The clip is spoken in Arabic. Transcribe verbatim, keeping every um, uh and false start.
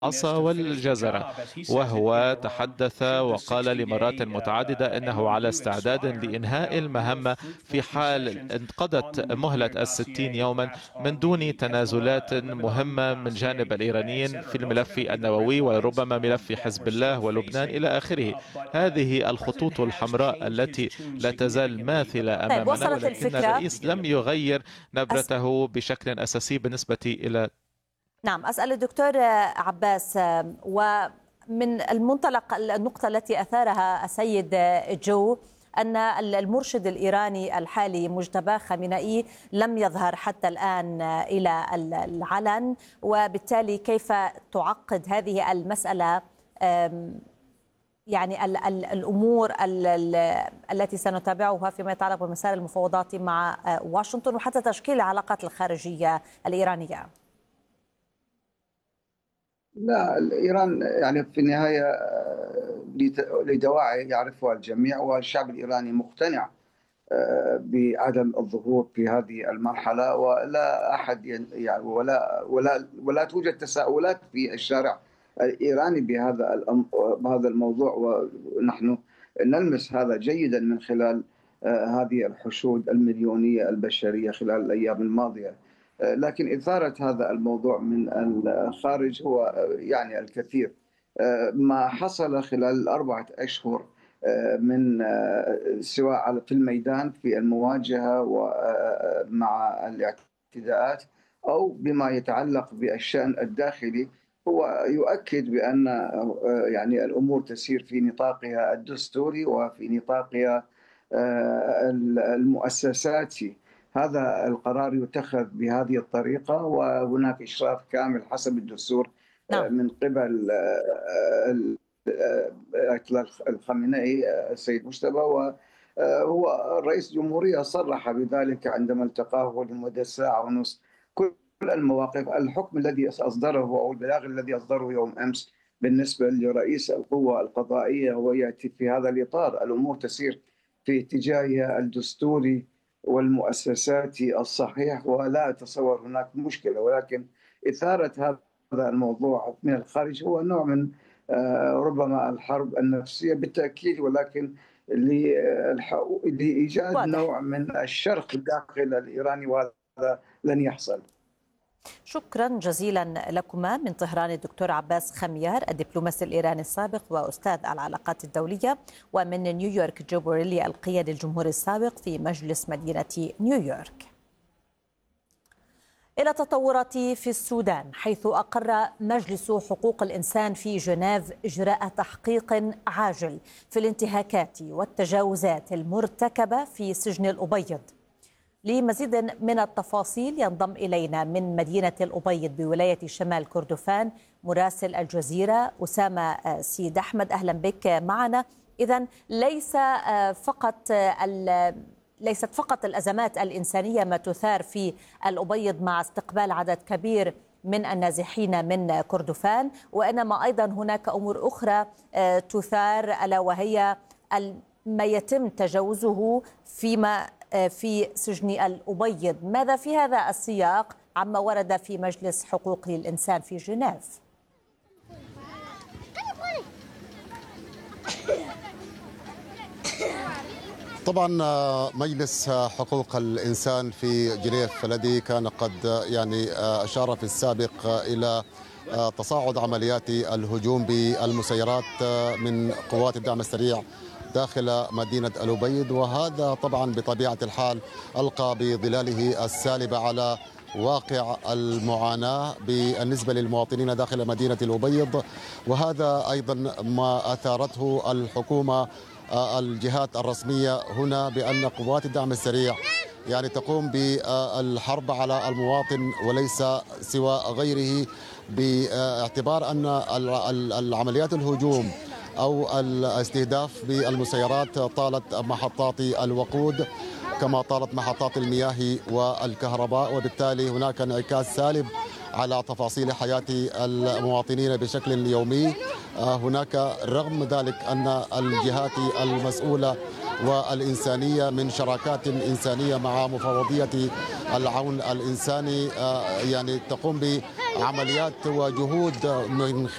العصا والجزرة. وهو تحدث وقال لمرات متعددة أنه على استعداد لإنهاء المهمة في حال انقضت مهلة الستين يوما من دون تنازلات مهمة من جانب الإيرانيين في الملف النووي وربما ملف حزب الله ولبنان إلى آخره. هذه الخطوط الحمراء التي لا تزال ماثلة طيب، أمامنا، وصلت ولكن الفكرة. الرئيس لم يغير أس... نبرته بشكل أساسي بالنسبة إلى نعم، أسأل الدكتور عباس، ومن المنطلق النقطة التي أثارها السيد جو أن المرشد الإيراني الحالي مجتبى خامنئي لم يظهر حتى الآن إلى العلن، وبالتالي كيف تعقد هذه المسألة يعني ال ال الأمور ال ال التي سنتابعها فيما يتعلق بمسار المفاوضات مع واشنطن وحتى تشكيل العلاقات الخارجية الإيرانية؟ لا، إيران يعني في النهاية لدواعي يعرفها الجميع، والشعب الإيراني مقتنع بعدم الظهور في هذه المرحلة، ولا أحد يعني ولا ولا ولا توجد تساؤلات في الشارع الإيراني بهذا بهذا الموضوع. ونحن نلمس هذا جيدا من خلال هذه الحشود المليونية البشرية خلال الأيام الماضية. لكن إثارة هذا الموضوع من الخارج هو يعني الكثير. ما حصل خلال الأربعة أشهر من سواء في الميدان في المواجهة ومع الاعتداءات أو بما يتعلق بالشأن الداخلي هو يؤكد بأن يعني الأمور تسير في نطاقها الدستوري وفي نطاقها المؤسساتي. هذا القرار يتخذ بهذه الطريقة، وهناك إشراف كامل حسب الدستور نعم. من قبل الخامنئي السيد مجتبى، وهو رئيس جمهورية صرح بذلك عندما التقاه لمدة ساعة ونصف. كل المواقف، الحكم الذي أصدره أو البلاغ الذي أصدره يوم أمس بالنسبة لرئيس القوة القضائية هو يأتي في هذا الإطار. الأمور تسير في اتجاهها الدستوري والمؤسساتي الصحيح، ولا أتصور هناك مشكلة. ولكن إثارة هذا الموضوع من الخارج هو نوع من ربما الحرب النفسية بالتأكيد، ولكن لإيجاد نوع من الشرخ داخل الإيراني، وهذا لن يحصل. شكرا جزيلا لكما من طهران الدكتور عباس خميار الدبلوماسي الإيراني السابق وأستاذ العلاقات الدولية، ومن نيويورك جو بوريلي القيادي الجمهوري السابق في مجلس مدينة نيويورك. إلى تطورات في السودان، حيث أقر مجلس حقوق الإنسان في جنيف إجراء تحقيق عاجل في الانتهاكات والتجاوزات المرتكبة في سجن الأبيض. لمزيد من التفاصيل ينضم إلينا من مدينة الأبيض بولاية شمال كردفان مراسل الجزيرة أسامة سيد أحمد. أهلا بك معنا. إذن ليس فقط ليست فقط الأزمات الإنسانية ما تثار في الأبيض مع استقبال عدد كبير من النازحين من كردفان، وإنما أيضا هناك أمور أخرى تثار، ألا وهي ما يتم تجاوزه فيما في سجن الأبيض. ماذا في هذا السياق عما ورد في مجلس حقوق الإنسان في جنيف؟ طبعا مجلس حقوق الإنسان في جنيف الذي كان قد يعني أشار في السابق إلى تصاعد عمليات الهجوم بالمسيرات من قوات الدعم السريع داخل مدينة الأبيض، وهذا طبعا بطبيعة الحال ألقى بظلاله السالبة على واقع المعاناة بالنسبة للمواطنين داخل مدينة الأبيض. وهذا أيضا ما أثارته الحكومة الجهات الرسمية هنا، بأن قوات الدعم السريع يعني تقوم بالحرب على المواطن وليس سوى غيره، باعتبار أن العمليات الهجوم أو الاستهداف بالمسيرات طالت محطات الوقود كما طالت محطات المياه والكهرباء، وبالتالي هناك انعكاس سالب على تفاصيل حياة المواطنين بشكل يومي. هناك رغم ذلك أن الجهات المسؤولة والإنسانية من شراكات إنسانية مع مفوضية العون الإنساني يعني تقوم بعمليات وجهود من